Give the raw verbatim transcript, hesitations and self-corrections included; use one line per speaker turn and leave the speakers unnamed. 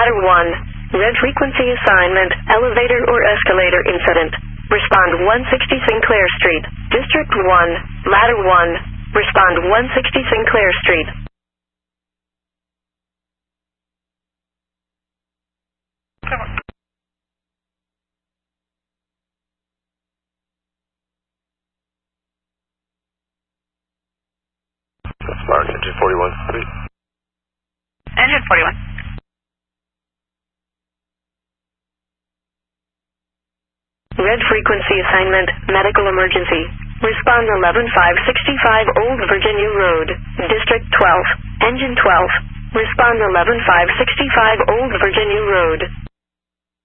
Ladder one. Red frequency assignment, elevator or escalator incident. Respond one sixty Sinclair Street. District one. Ladder one. Respond one sixty Sinclair Street.
Smart, engine forty-one.
Engine forty-one.
Red frequency assignment, medical emergency. Respond eleven five sixty-five Old Virginia Road, District twelve, Engine twelve. Respond eleven five sixty-five Old Virginia Road.